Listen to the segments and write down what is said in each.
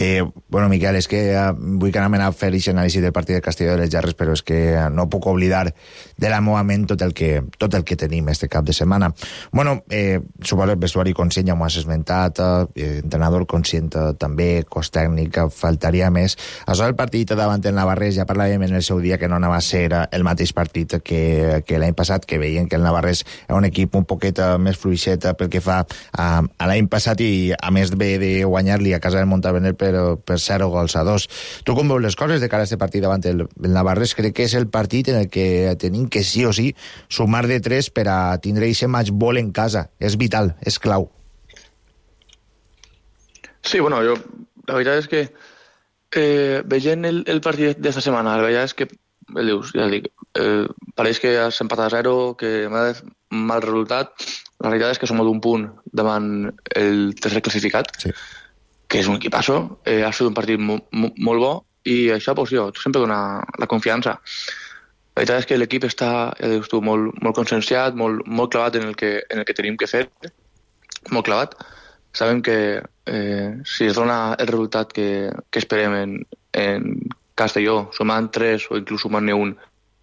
Bueno, Miquel, és que vull que anem a fer aquest anàlisi del partit de Castelló de les Gerres, però és que no puc oblidar de la meva ment tot el que tenim este cap de setmana. Bueno, suposo el vestuari conscient, ja m'ho has esmentat, entrenador conscient també, cos tècnic, faltaria més. Això del partit davant el Navarrés, ja parlàvem en el seu dia que no anava a ser el mateix partit que l'any passat, que veien que el Navarrés era un equip un poquet més fluixet pel que fa a l'any passat, i a més de guanyar-li a casa del Montaverner per 0-2. Tu com veus les coses de cara a aquest partit davant el Navarrés? Crec que és el partit en el que tenim que sí o sí sumar de 3 per a tindre aquest match ball en casa. És vital, és clau. Sí, bueno, la veritat és que veient el partit d'esta setmana, la veritat és que ja dic, pareix que has empatat a 0, que m'ha de mal resultat. La veritat és que som d'un punt davant el tercer classificat, sí, que és un equipasso, ha sigut un partit molt bo, i això, pues, sempre dona la confiança. La veritat és que l'equip està, ja dius tu, molt conscienciat, molt clavat en el que tenim que fer, molt clavat. Sabem que si es dona el resultat que esperem en Castelló, sumant 3 o inclús sumant-ne un,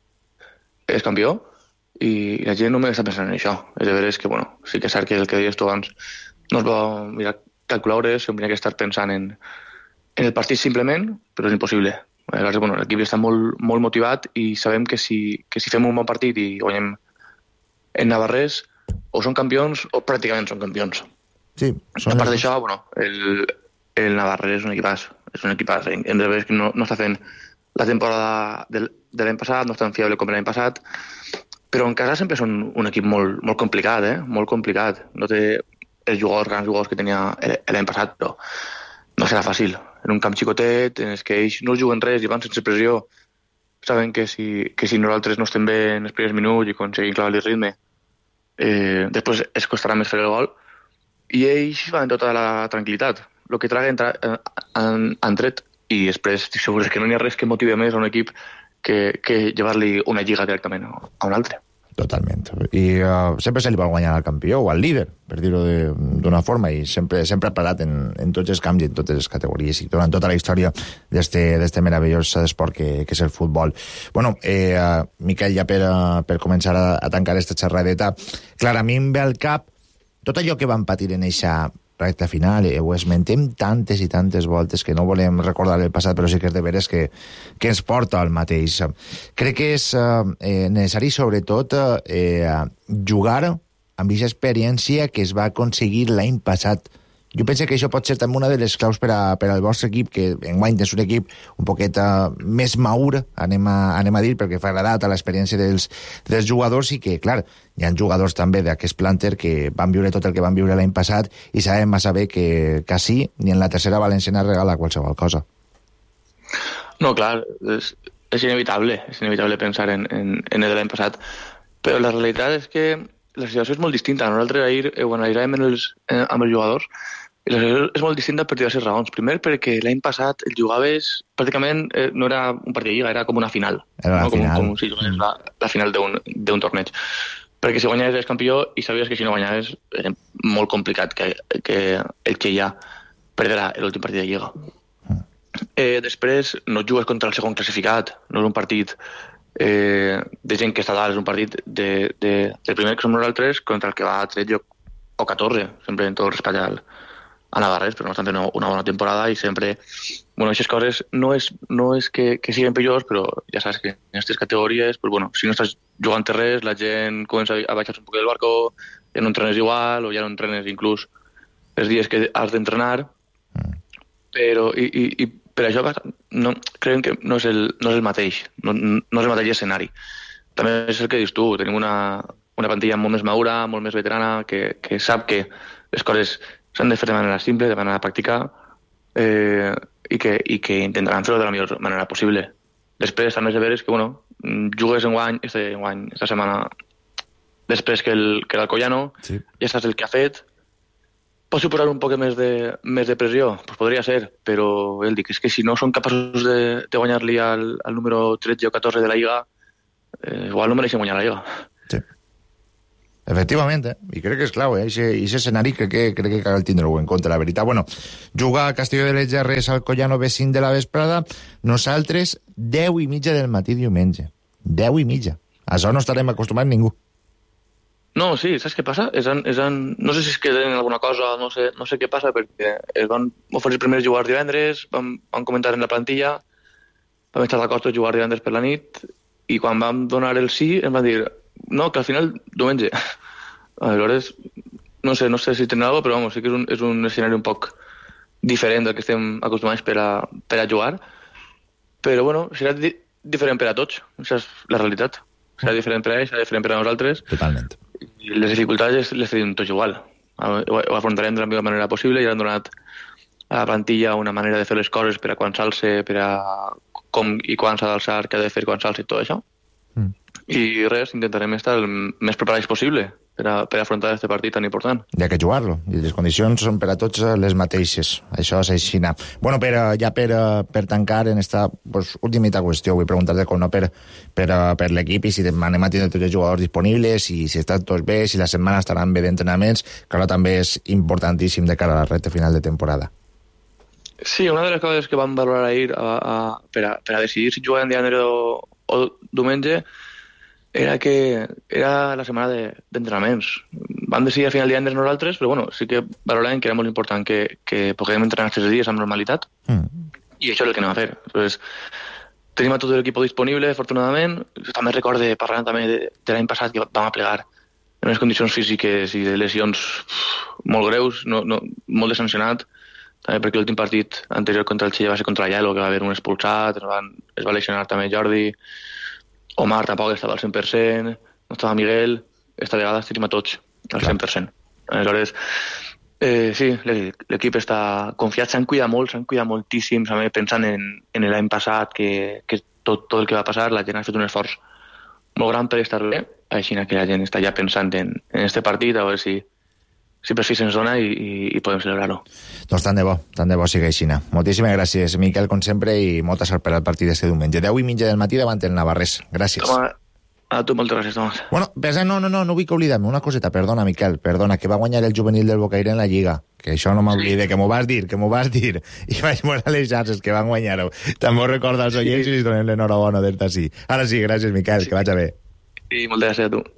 és campió, i la gent només està pensant en això. És de veres que, bueno, sí que és cert que el que deies tu abans no es va mirar calcular, sempre hi ha que estar pensant en el partit simplement, però és impossible. Aleshores, bueno, l'equip està molt motivat, i sabem que si fem un bon partit i guanyem en Navarrés, o són campions o pràcticament són campions. Sí, a part d'això, bueno, el Navarrés és un equipàs. Hem de veure que no està fent la temporada de l'any passat, no és tan fiable com l'any passat, però en casa sempre són un equip molt complicat, molt complicat. No té els grans jugadors que tenia l'any passat, però no serà fàcil. En un camp xicotet, en els que ells no juguen res i van sense pressió, saben que si nosaltres no estem bé en els primers minuts i aconseguim clavar-li ritme, després es costarà més fer el gol, i ells van tota la tranquil·litat. El que traguen han tret, i després estic segur que no n'hi ha res que motive més a un equip que llevar-li una lliga directament a un altre. Totalment. I sempre se li va guanyar al campió o al líder, per dir-ho d'una forma, i sempre ha parat en tots els camps i en totes les categories, i durant tota la història d'este meravellós esport que és el futbol. Bueno, Miquel, ja per començar a tancar aquesta xerradeta, clar, a mi em ve al cap tot allò que van patir en eixa recta final, ho esmentem tantes i tantes voltes que no volem recordar el passat, però sí que és de veres que ens porta al mateix. Crec que és necessari, sobretot, jugar amb aquesta experiència que es va aconseguir l'any passat. Jo penso que això pot ser també una de les claus per al vostre equip, que enguany és un equip un poquet més maur, anem a dir, perquè fa l'edat a l'experiència dels jugadors, i que, clar, hi ha jugadors també d'aquest planter que van viure tot el que van viure l'any passat, i sabem massa bé que quasi ni en la tercera valenciana regala qualsevol cosa. No, clar, és inevitable pensar en el de l'any passat, però la realitat és que la situació és molt distinta. Nosaltres ahir ho analitzàvem amb els jugadors, i la situació és molt distinta per diverses raons. Primer, perquè l'any passat el jugaves pràcticament, no era un partit de lliga, era com una final. Era la final. Com si jugués la final d'un torneig. Perquè si guanyaves eres campió, i sabies que si no guanyaves era molt complicat que el que ja perdrà l'últim partit de lliga. Després, no jugues contra el segon classificat, no és un partit de gent que està dalt, és un partit del primer que som nosaltres contra el que va a 13 o 14, sempre en tot el respecte a Navarrés, però no estan fent una bona temporada, i sempre, bueno, aquestes coses no és que siguin pitjors, però ja saps que en aquestes categories, pues, bueno, si no estàs jugant res, la gent comença a baixar-se un poc del barco, ja no entrenes igual, o ja no entrenes inclús els dies que has d'entrenar, però i per això creiem que no és el mateix, no és el mateix escenari. També és el que dius tu, tenim una plantilla molt més madura, molt més veterana, que sap que les coses s'han de fer de manera simple, de manera pràctica, i que intentaran fer-ho de la millor manera possible. Després, també és de veres que, bueno, jugues esta setmana, després que l'Alcoyano, sí, ja saps el que ha fet. Pot suposar un poc més de pressió? Pues podria ser, però dic, és que si no són capaços de guanyar-li al número 13 o 14 de la Lliga, igual no mereixen guanyar la Lliga. Sí. Efectivament, i crec que és clau, aquest escenari crec que cal tindre-ho en compte, la veritat. Bueno, juga a Castelló de les Gerres al Collano B5 de la vesprada, nosaltres 10:30 del matí diumenge. 10:30. A això no estarem acostumats ningú. No, sí, saps què passa? No sé si es queden alguna cosa, no sé què passa, perquè es van oferir primer jugar divendres, vam comentar en la plantilla, vam estar d'acord de jugar divendres per la nit, i quan vam donar el sí, em van dir no, que al final diumenge. Aleshores, no sé si tenen alguna cosa, però vamos, sí que és un escenari un poc diferent del que estem acostumats per a jugar, però bueno, serà diferent per a tots, això és la realitat. Serà diferent per a ells, serà diferent per a nosaltres. Totalment. I les dificultats les tenim tots igual. Ho afrontarem de la millor manera possible i han donat a la plantilla una manera de fer les coses per a quan s'alça, per a com i quan s'ha d'alçar, què ha de fer quan s'alça i tot això. I res, intentarem estar el més preparats possible per a afrontar aquest partit tan important. Hi ha que jugar-lo, i les condicions són per a tots les mateixes. Això és així. Bueno, per tancar en esta última qüestió, vull preguntar-te com no per l'equip i si anem a tindre tots els jugadors disponibles, i si estan tots bé, si la setmana estaran bé d'entrenaments, que ara també és importantíssim de cara a la recta final de temporada. Sí, una de les coses que vam valorar ahir per a decidir si jugaven divendres o diumenge era que era la setmana d'entrenaments. Vam decidir al final divendres nosaltres, però bueno, sí que valoràvem que era molt important que poguem entrenar 3 dies amb normalitat, i això és el que anem a fer. Entonces, tenim a tot l'equip disponible, afortunadament. També recorde, parlant també de l'any passat, que vam aplegar en unes condicions físiques i de lesions molt greus, molt desancionat, també perquè l'últim partit anterior contra el Xella va ser contra Yalo, que va haver un expulsat, es va lesionar també Jordi, Omar tampoc estava al 100%, no estava Miguel, esta vegada tenim a tots al 100%. Aleshores, sí, l'equip està confiat, s'han cuidat moltíssim, també pensant en l'any passat, que tot el que va passar, la gent ha fet un esforç molt gran per estar bé, així que la gent està ja pensant en este partit, a veure si per fi se'ns dona i podem celebrar-ho. Doncs tant de bo sigui així. Moltíssimes gràcies, Miquel, com sempre, i molta sort per al partit d'este diumenge. 10:30 del matí davant el Navarrés. Gràcies. A tu moltes gràcies, Tomàs. Bueno, no vull que oblidem una coseta, perdona, Miquel, que va guanyar el juvenil del Bocaire en la Lliga, que això no m'oblide, que m'ho vas dir, i vaig veure a les xarxes que van guanyar-ho. També ho recordo als oients i li donem l'enhorabona des d'ací. Ara sí, gràcies, Miquel, que vaig a bé. I moltes gràcies a tu.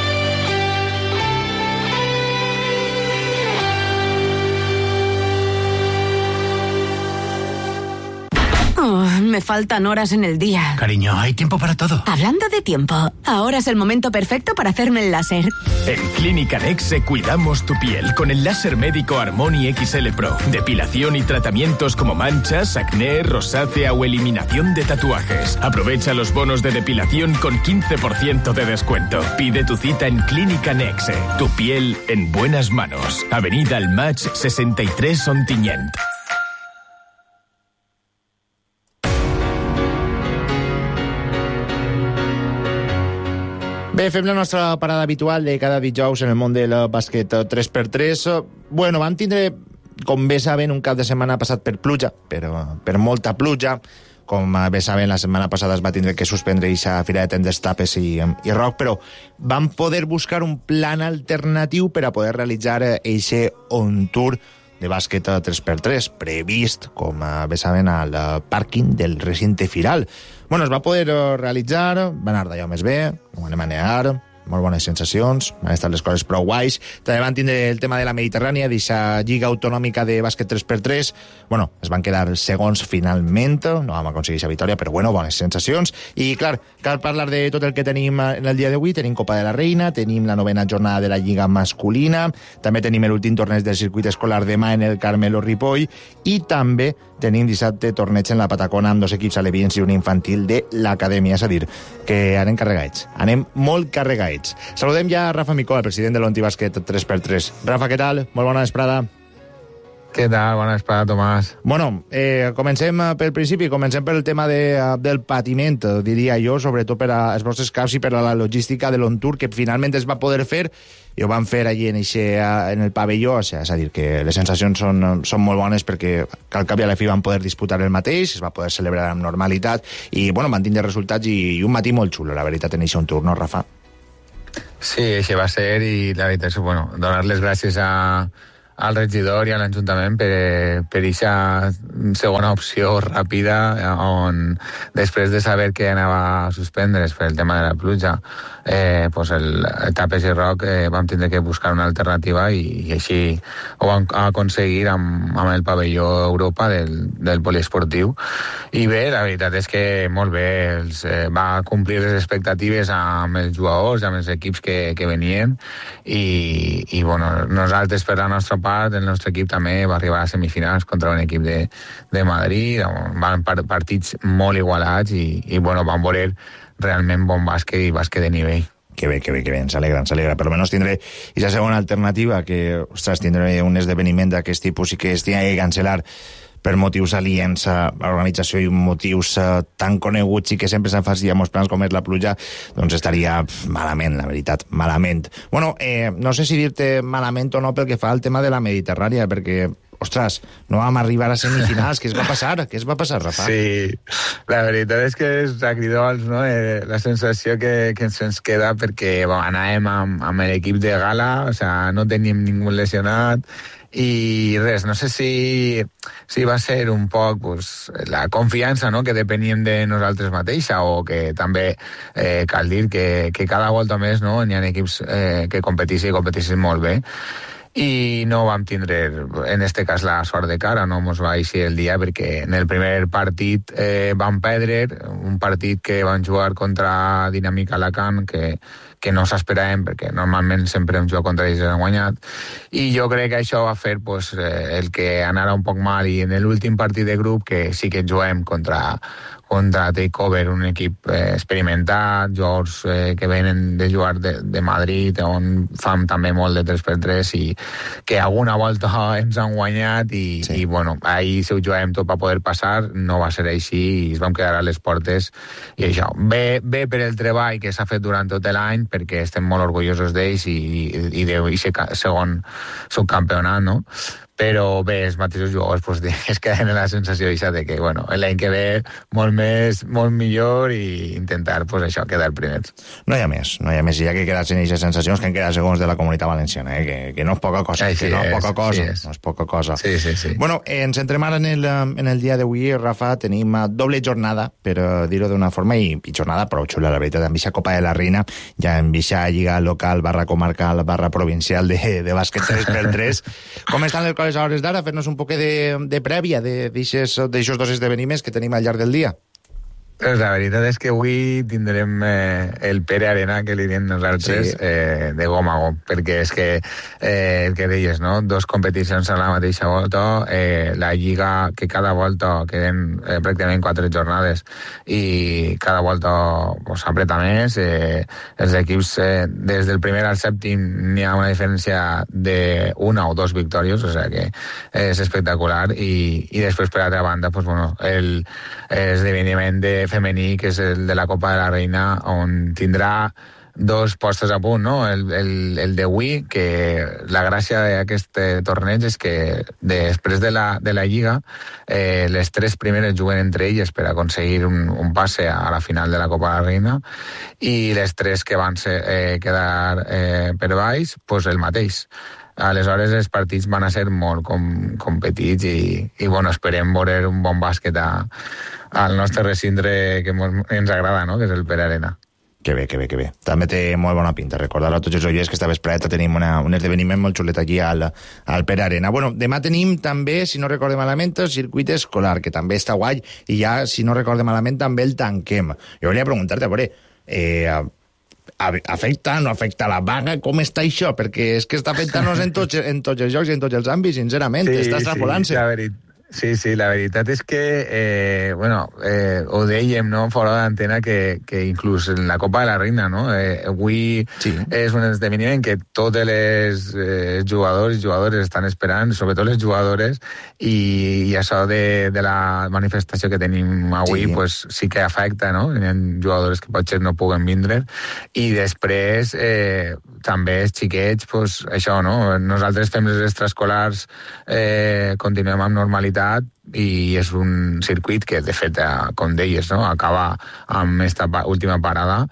Me faltan horas en el día. Cariño, hay tiempo para todo. Hablando de tiempo, ahora es el momento perfecto para hacerme el láser. En Clínica Nexe cuidamos tu piel con el láser médico Harmony XL Pro. Depilación y tratamientos como manchas, acné, rosácea o eliminación de tatuajes. Aprovecha los bonos de depilación con 15% de descuento. Pide tu cita en Clínica Nexe. Tu piel en buenas manos. Avenida El Match 63 Ontinyent. Bé, fem la nostra parada habitual de cada dijous en el món del bàsquet 3x3. Bueno, vam tindre, com bé saben, un cap de setmana passat per pluja, per molta pluja. Com bé saben, la setmana passada es va tindre que suspendre aquesta fira de tendes Tapes i Roc, però vam poder buscar un plan alternatiu per a poder realitzar eixe on tour de bàsquet 3x3, previst, com bé saben, al pàrquing del recinte firal. Bueno, es va poder realitzar, va anar d'allò més bé, no ho anem a negar, molt bones sensacions, van estar les coses prou guais. També van tindre el tema de la Mediterrània, d'aquesta Lliga Autonòmica de bàsquet 3x3. Bueno, es van quedar segons finalment, no vam aconseguir aquesta victòria, però bueno, bones sensacions. I clar, cal parlar de tot el que tenim en el dia d'avui. Tenim Copa de la Reina, tenim la 9ª jornada de la Lliga masculina, també tenim l'últim torneig del circuit escolar demà en el Carmelo Ripoll, i també tenim dissabte torneig en la Patacona amb 2 equips alevins i un infantil de l'acadèmia. És a dir, que anem carregats, anem molt carregats. Saludem ja a Rafa Micó, el president de l'Ontibàsquet 3x3. Rafa, què tal? Molt bona vesprada. Què tal? Bona vesprada, Tomàs. Bueno, comencem pel principi, comencem pel tema del patiment, diria jo, sobretot per als vostres caps i per a la logística de l'on tour, que finalment es va poder fer, i ho van fer allí en el pavelló. O sigui, és a dir, que les sensacions són molt bones, perquè al cap i a la fi van poder disputar el mateix, es va poder celebrar amb normalitat, i bueno, van tindre resultats i un matí molt xulo, la veritat, en aquest on tour, no, Rafa? Sí, així va ser, i la veritat és, bueno, donar les gràcies al regidor i a l'Ajuntament per aquesta segona opció ràpida, on després de saber que anava a suspendre's per el tema de la pluja, pues el Tapes i Roc vam tindre que buscar una alternativa, i així ho vam aconseguir amb el pavelló Europa del poliesportiu. I bé, la veritat és que molt bé, va complir les expectatives amb els jugadors, amb els equips que venien, i bueno, nosaltres per la nostra part, el nostre equip també va arribar a semifinals contra un equip de Madrid, van partits molt igualats, i bueno, van veure realment bon bàsquet i bàsquet de nivell. Que bé, ens alegra. Per almenys tindré aquesta segona alternativa, que, ostres, tindré un esdeveniment d'aquest tipus i que es tingui que cancel·lar per motius aliens a l'organització i motius tan coneguts i que sempre se'n faci molts plans com és la pluja, doncs estaria malament, la veritat, malament. Bueno, no sé si dir-te malament o no pel que fa al tema de la Mediterrània, perquè, ostres, no vam arribar a semifinals. Què es va passar? Què es va passar, Rafa? Sí, la veritat és que és agridolç, no? La sensació que ens queda, perquè anàvem amb l'equip de gala, o sea, no teníem ningú lesionat, i res, no sé si va ser un poc pues, la confiança, no?, que depeníem de nosaltres mateixa, o que també cal dir que cada volta més, no?, hi ha equips que competissin molt bé, i no vam tindre, en este cas, la sort de cara, no mos va eixir el dia, perquè en el primer partit vam perdre, un partit que van jugar contra Dinàmic Alacant, que no s'esperàvem, perquè normalment sempre hem jugat contra ells i hem guanyat, i jo crec que això va fer pues, el que anara un poc mal, i en l'últim partit de grup, que sí que juguem contra Takeover, un equip experimentat, jugadors que venen de jugar de Madrid, on fam també molt de 3x3, i que alguna volta ens han guanyat, i bueno, ahir si ho juguem tot per poder passar, no va ser així, i ens vam quedar a les portes, i això, bé per el treball que s'ha fet durant tot l'any, perquè estem molt orgullosos d'ells i d'aquest segon subcampionat, no? Però bé, els mateixos jugadors pues, es queden en la sensació de que bueno, l'any que ve molt millor, i intentar pues, això, quedar primers. No hi ha més, i ja que quedat en aquestes sensacions que han quedat segons de la Comunitat Valenciana, que no és poca cosa, no és poca cosa. Sí. Bueno, ens entrem ara en el dia d'avui, Rafa, tenim doble jornada, per dir-ho d'una forma, i jornada prou xula, la veritat, amb aquesta Copa de la Reina, ja amb aquesta lliga local, /comarcal, /provincial de bàsquet 3x3. Com estan les coses a hores d'ara? Fer-nos un poc de prèvia d'aixòs dos esdeveniments que tenim al llarg del dia. Pues la veritat és que avui tindrem el Pere Arena, que li diem nosaltres, de gom a gom, perquè és que el que deies, no? 2 competicions a la mateixa volta, la Lliga, que cada volta queden pràcticament 4 jornades, i cada volta s'apreta més, els equips des del primer al sèptim n'hi ha una diferència de 1 o 2 victòries, o sigui que és espectacular, i després per altra banda pues, bueno, l'esdeveniment de femení, que és el de la Copa de la Reina, on tindrà 2 postes a punt, no? El d'avui, que la gràcia d'aquest torneig és que després de la Lliga, les 3 primeres juguen entre elles per aconseguir un passe a la final de la Copa de la Reina, i les 3 que van quedar per baix, pues el mateix. Aleshores, els partits van a ser molt competits, i bueno, esperem veure un bon bàsquet al nostre recinte que ens agrada, no?, que és el Pere Arena. Que bé. També té molt bona pinta. Recordar a tots els oients que esta vesprada tenim un esdeveniment molt xulet aquí al Pere Arena. Bueno, demà tenim també, si no recorde malament, el circuit escolar, que també està guai, i ja, si no recorde malament, també el tanquem. Jo volia preguntar-te, a veure, afecta, no afecta la vaga? Com està això? Perquè és que està afectant-nos en tots els jocs i en tots els àmbits, sincerament. Està extrapolant-se. Sí, la veritat és que, ho dèiem, no?, fora d'antena, que inclús en la Copa de la Reina, no?, avui és un esdeveniment que tots els jugadors i jugadores estan esperant, sobretot les jugadores, i això de la manifestació que tenim avui, pues sí que afecta, no?, hi ha jugadores que potser no puguen vindre, i després també els xiquets, pues això, no?, nosaltres fem les extraescolars, continuem amb normalitat, i és un circuit que, de fet, com deies, no?, acaba amb esta última parada,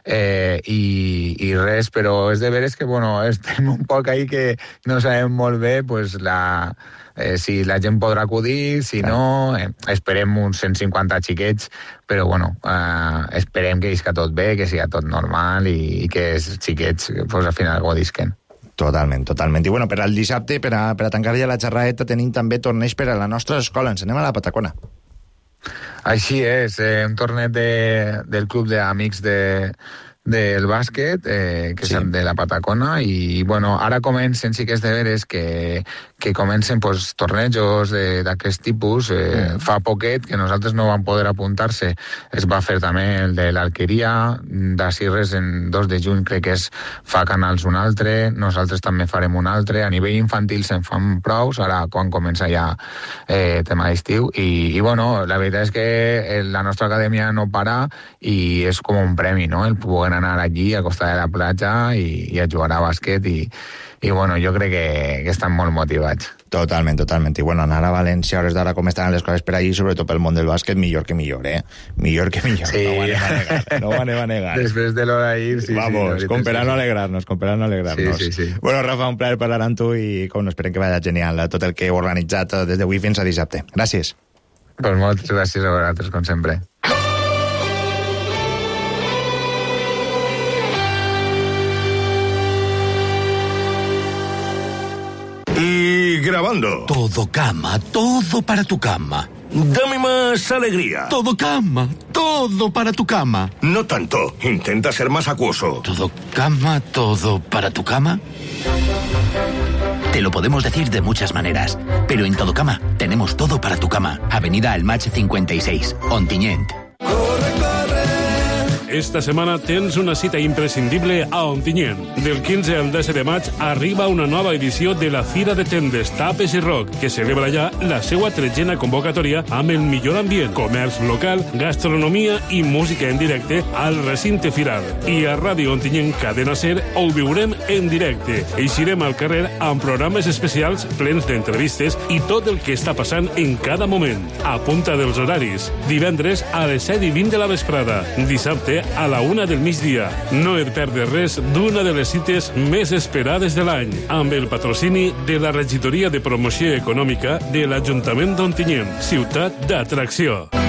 i res, però és de veres que, bueno, estem un poc ahí que no sabem molt bé, pues, si la gent podrà acudir, si no, esperem uns 150 xiquets, però bueno, esperem que isca tot bé, que sigui tot normal i que els xiquets pues, al final godisquen. Totalment. I bueno, per al dissabte, per a tancar ja la xerradeta, tenim també torneig per a la nostra escola. Ens anem a la Patacona. Així és, un torneig del club d'amics del bàsquet, que és de la Patacona, i bueno, ara comencen, sí que és de veres que comencen pues, tornejos d'aquest tipus. Fa poquet que nosaltres no vam poder apuntar-se, es va fer també el de l'Alqueria, d'ací res en 2 de juny crec que es fa Canals un altre, nosaltres també farem un altre, a nivell infantil se'n fan prous, ara quan comença ja tema d'estiu, i bueno, la veritat és que la nostra acadèmia no para i és com un premi, no?, el poder anar allí a costa de la platja i a jugar a bàsquet i bueno, jo crec que estan molt motivats. Totalment. I bueno, anar a València, a hores d'ara com estan les coses per allí, sobretot pel món del bàsquet, millor que millor, Millor que millor, sí. No ho anem a negar. Després de l'hora d'ahir, sí. Vamos, sí, com per a no alegrarnos. Sí. Bueno, Rafa, un plaer parlar amb tu i com no esperem que vagi genial tot el que heu organitzat des d'avui fins a dissabte. Gràcies. Pues moltes gràcies a vosaltres, com sempre. Y grabando. Todo cama, todo para tu cama. Dame más alegría. Todo cama, todo para tu cama. No tanto. Intenta ser más acuoso. Todo cama, todo para tu cama. Te lo podemos decir de muchas maneras, pero en Todo Cama tenemos todo para tu cama. Avenida Almatx 56, Ontinyent. Esta setmana tens una cita imprescindible a Ontinyent. Del 15 al 10 de maig arriba una nova edició de la Fira de Tendes, Tapes i Rock, que celebra ja la seva 13a convocatòria amb el millor ambient, comerç local, gastronomia i música en directe al recinte firal. I a Ràdio Ontinyent Cadena Ser ho viurem en directe. Eixirem al carrer amb programes especials plens d'entrevistes i tot el que està passant en cada moment. Apunta dels horaris. Divendres a les 7:20 de la vesprada. Dissabte a la 1 del migdia. No et perdes res d'una de les cites més esperades de l'any, amb el patrocini de la Regidoria de Promoció Econòmica de l'Ajuntament d'Ontinyent, ciutat d'atracció.